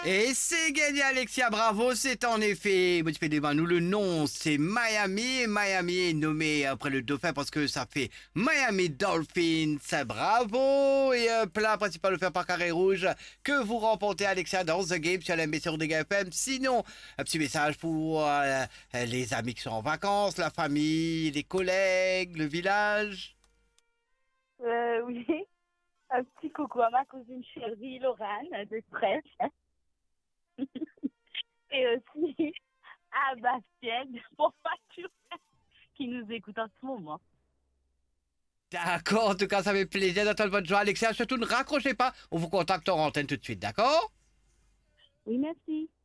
Et c'est gagné, Alexia, bravo, c'est en effet, nous le nom, c'est Miami, et Miami est nommé après le dauphin parce que ça fait Miami Dolphins, bravo, et un plat principal offert par Carré Rouge que vous remportez, Alexia, dans The Game sur l'MB sur Dega FM. Sinon, un petit message pour les amis qui sont en vacances, la famille, les collègues, le village. Oui, un petit coucou à ma cousine chérie, Laurane, de Trèfle. Et aussi à Bastien, pour Mathieu, qui nous écoute en ce moment. D'accord, en tout cas, ça fait plaisir d'entendre votre joie, Alexia. Surtout, ne raccrochez pas, on vous contacte en antenne tout de suite, d'accord? Oui, merci.